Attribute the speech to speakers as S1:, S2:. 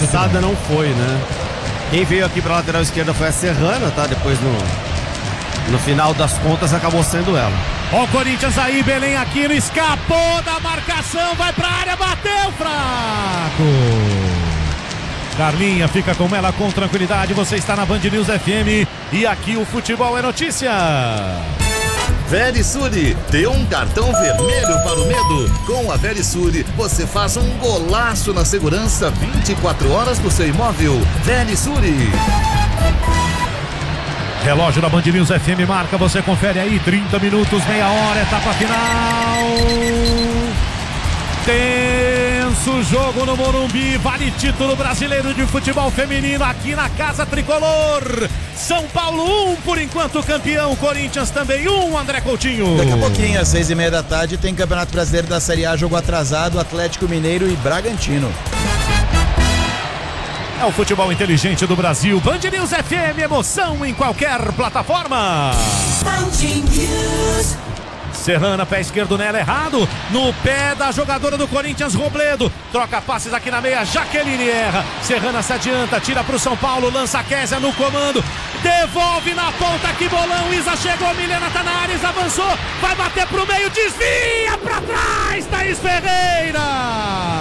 S1: cabeçada não foi, né? Quem veio aqui pra lateral esquerda foi a Serrana, tá? Depois no final das contas acabou sendo ela.
S2: Ó o Corinthians aí, Belém Aquino escapou da marcação, vai pra área, bateu fraco. Carlinha fica com ela com tranquilidade, você está na Band News FM e aqui o futebol é notícia.
S3: Verisure, dê um cartão vermelho para o medo. Com a Verisure, você faz um golaço na segurança 24 horas do seu imóvel. Verisure.
S2: Relógio da Band News FM marca, você confere aí, 30 minutos, meia hora, etapa final. Tenso jogo no Morumbi, vale título brasileiro de futebol feminino aqui na Casa Tricolor. São Paulo 1, por enquanto campeão, Corinthians também 1, André Coutinho.
S4: Daqui a pouquinho, às 6:30 tem Campeonato Brasileiro da Série A, jogo atrasado, Atlético Mineiro e Bragantino.
S2: É o futebol inteligente do Brasil, Band News FM, emoção em qualquer plataforma. Band News. Serrana, pé esquerdo nela, errado, no pé da jogadora do Corinthians, Robledo, troca passes aqui na meia, Jaqueline erra, Serrana se adianta, tira pro São Paulo, lança Kézia no comando, devolve na ponta, que bolão, Isa chegou, Milena tá na área, Isa avançou, vai bater pro meio, desvia pra trás, Thaís Ferreira!